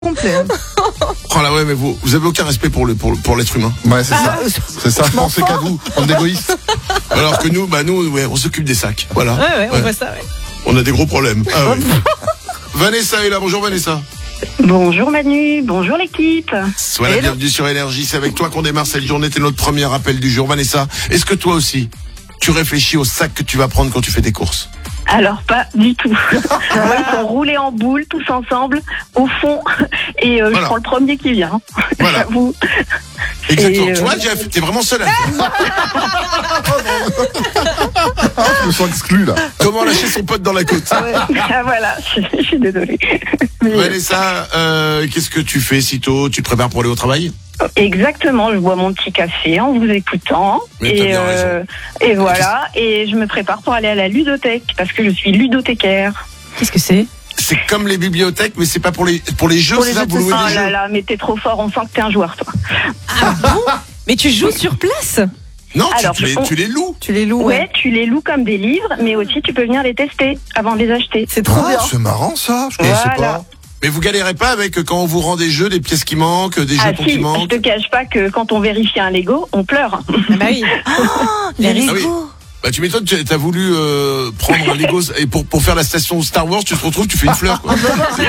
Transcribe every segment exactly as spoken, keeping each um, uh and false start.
complet. Oh là ouais, mais vous, vous avez aucun respect pour le pour, pour l'être humain. Ouais, c'est ça. C'est ça. Je pensais qu'à vous, on est égoïste. Alors que nous, bah nous, ouais, on s'occupe des sacs. Voilà. Ouais, ouais, on Ouais. voit ça, ouais. On a des gros problèmes. Ah, ouais. Vanessa est là. Bonjour Vanessa. Bonjour Manu, bonjour l'équipe. Sois la bienvenue sur Énergie. C'est avec toi qu'on démarre cette journée. T'es notre premier appel du jour. Vanessa, est-ce que toi aussi, tu réfléchis au sac que tu vas prendre quand tu fais tes courses? Alors pas du tout. Moi, ils sont roulés en boule tous ensemble au fond et euh, Voilà. je prends le premier qui vient. Voilà. J'avoue. Exactement. Et, Tu euh, vois, Jeff, t'es vraiment seul à le faire. Je me sens exclu là. Comment lâcher son pote dans la côte? Ah voilà, je, je suis désolée. Mais, Vanessa, euh, qu'est-ce que tu fais sitôt? Tu te prépares pour aller au travail? exactement, je bois mon petit café en vous écoutant Mais t'as et bien euh, et voilà et je me prépare pour aller à la ludothèque parce que je suis ludothécaire. Qu'est-ce que c'est? C'est comme les bibliothèques, mais c'est pas pour les pour les jeux, Pour c'est les ça? jeux Vous louez Oh des là jeux? là, mais t'es trop fort, on sent que t'es un joueur toi. Ah bon? Mais tu joues sur place? Non, tu- Alors, tu, les, on- tu les loues. Tu les loues? Ouais, tu les loues comme des livres, mais aussi tu peux venir les tester avant de les acheter. C'est trop Ah, bien. c'est marrant ça. Je connaissais Voilà. pas. Mais vous galérez pas avec euh, quand on vous rend des jeux, des pièces qui manquent, des Ah jetons si, qui je manquent? te cache pas que quand on vérifie un Lego, on pleure. Ah bah oui. Les Ah oui. rigots. Bah tu m'étonnes, tu as voulu euh, prendre un Lego et pour pour faire la station Star Wars, tu te retrouves, tu fais une fleur quoi.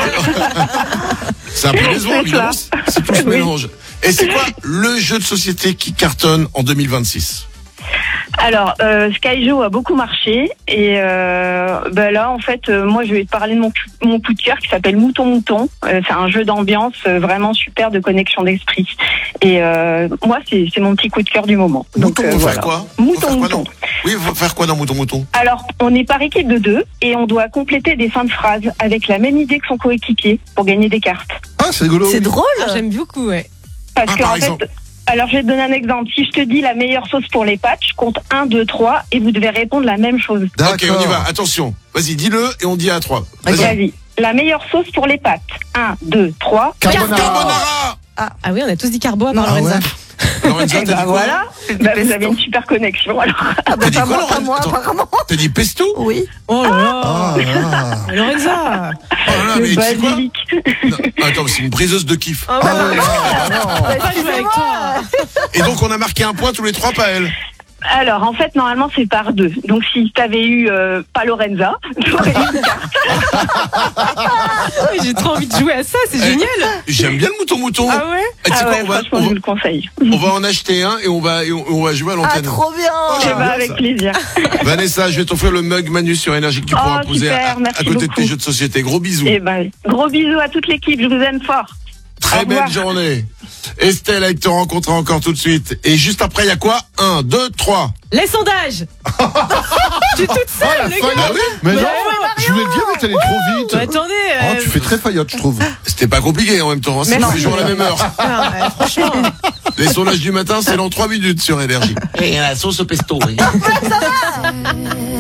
C'est un peu décevant, C'est évidemment. ça. C'est tout ce Oui. mélange. Et c'est quoi le jeu de société qui cartonne en deux mille vingt-six? Alors, euh, Skyjo a beaucoup marché et euh, ben là, en fait, euh, moi, je vais te parler de mon, cu- mon coup de cœur qui s'appelle Mouton Mouton. Euh, c'est un jeu d'ambiance euh, vraiment super de connexion d'esprit. Et euh, moi, c'est c'est mon petit coup de cœur du moment. Donc, Mouton, euh, faut voilà. faire quoi? Faut Mouton faire quoi Mouton. dans- Oui, faut faire quoi dans Mouton Mouton? Alors, on est par équipe de deux et on doit compléter des fins de phrases avec la même idée que son coéquipier pour gagner des cartes. Ah, c'est rigolo. C'est drôle. J'aime beaucoup, ouais. Parce Ah, que par en exemple. fait, alors je vais te donner un exemple. Si je te dis la meilleure sauce pour les pâtes, je compte un, deux, trois et vous devez répondre la même chose. D'accord. Ok, on y va. Attention. Vas-y, dis-le et on dit à trois. Vas-y. Vas-y. La meilleure sauce pour les pâtes. un, deux, trois. Carbonara. Carbonara. Ah, ah oui, on a tous dit carbo à part Ah Lorenza. ouais. Lorenza, Et t'as bah dit quoi? voilà. Bah, vous avez une super connexion alors. T'as dit quoi, pas Lorenza? moi, Attends, apparemment. T'as dit pesto? Oui. Oh là là. Ah, là. Lorenza. Oh là là, mais Le tu sais quoi? basilic. Non, attends, c'est une briseuse de kiff. Oh, Ah bah, ouais, non, non. on va pas jouer avec toi. Et donc on a marqué un point tous les trois, pas elle. Alors en fait normalement c'est par deux. Donc si t'avais eu euh, pas Lorenza, t'aurais eu une carte. Oui, j'ai trop envie de jouer à ça, c'est Eh, génial. J'aime bien le mouton mouton. Ah ouais? Eh, tu sais Ah quoi, ouais, on va, franchement on je va- vous le conseille. on va en acheter un et on va, et on, on va jouer à l'antenne. bien. Oh, Eh j'aime ben, bien avec ça. plaisir. Vanessa, je vais t'offrir le mug Manu sur Énergie que tu Oh, pourras poser super, à, à merci côté de tes beaucoup. jeux de société. Gros bisous. Et ben gros bisous à toute l'équipe, je vous aime fort. Très au revoir. belle journée. Estelle, elle te rencontrera encore tout de suite. Et juste après, il y a quoi? Un, deux, trois. Les sondages. Je suis toute seule, les Faillotte. gars. Bah oui. Mais Mais non, ouais, je voulais le dire, mais t'allais trop vite. Bah, attendez. Oh, euh, tu fais très faillotte, je trouve. C'était pas compliqué en même temps. Hein. C'est tous Merci. les jours à la même heure. ah, euh, franchement. Les sondages du matin, c'est dans trois minutes sur Énergie. Et la sauce au pesto, oui.